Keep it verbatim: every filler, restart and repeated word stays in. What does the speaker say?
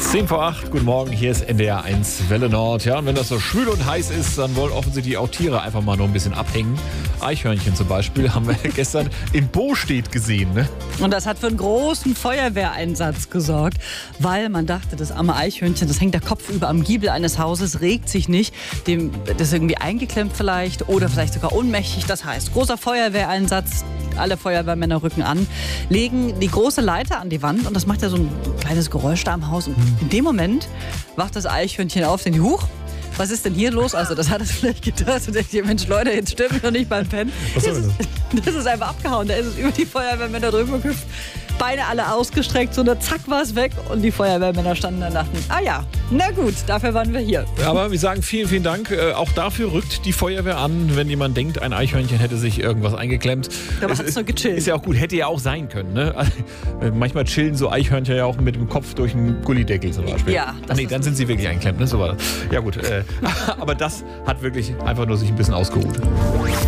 zehn vor acht, guten Morgen, hier ist N D R eins Welle Nord. Ja, und wenn das so schwül und heiß ist, dann wollen offensichtlich auch Tiere einfach mal noch ein bisschen abhängen. Eichhörnchen zum Beispiel haben wir gestern in Bostedt gesehen. Ne? Und das hat für einen großen Feuerwehreinsatz gesorgt, weil man dachte, das arme Eichhörnchen, das hängt der Kopf über am Giebel eines Hauses, regt sich nicht, dem, das ist irgendwie eingeklemmt vielleicht oder vielleicht sogar ohnmächtig. Das heißt, großer Feuerwehreinsatz, alle Feuerwehrmänner rücken an, legen die große Leiter an die Wand und das macht ja so ein kleines Geräusch da im Haus. Und in dem Moment wacht das Eichhörnchen auf, denkt, huch, was ist denn hier los? Also das hat es vielleicht gedacht und denkt, Mensch Leute, jetzt stimmt mich noch nicht beim Pennen. Was soll das? Das ist einfach abgehauen, da ist es über die Feuerwehrmänner drüber gehüpft. Beine alle ausgestreckt, so eine zack war es weg und die Feuerwehrmänner standen da und dachten, ah ja, na gut, dafür waren wir hier. Aber wir sagen vielen, vielen Dank. Äh, auch dafür rückt die Feuerwehr an, wenn jemand denkt, ein Eichhörnchen hätte sich irgendwas eingeklemmt. Aber hat es nur gechillt. Ist ja auch gut, hätte ja auch sein können. Ne? Also, manchmal chillen so Eichhörnchen ja auch mit dem Kopf durch einen Gullideckel zum Beispiel. Ja, das nee, dann sind sie wirklich eingeklemmt. Ne? So war das. Ja gut, äh, aber das hat wirklich einfach nur sich ein bisschen ausgeruht.